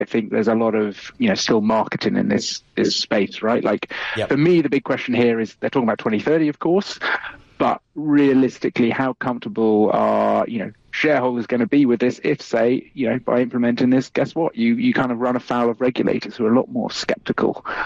I think there's a lot of, still marketing in this space, right? Like, Yep. For me, the big question here is they're talking about 2030, of course, but realistically, how comfortable are, shareholders going to be with this if, say, by implementing this, guess what? You kind of run afoul of regulators who are a lot more skeptical